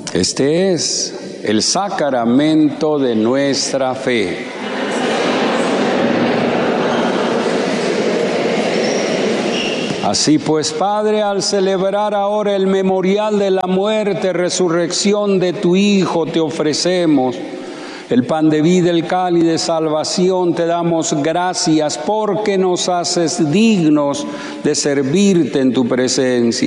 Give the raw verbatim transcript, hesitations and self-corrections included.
Este es el sacramento de nuestra fe. Así pues, Padre, al celebrar ahora el memorial de la muerte, resurrección de tu Hijo, te ofrecemos el pan de vida, el cáliz de salvación. Te damos gracias porque nos haces dignos de servirte en tu presencia.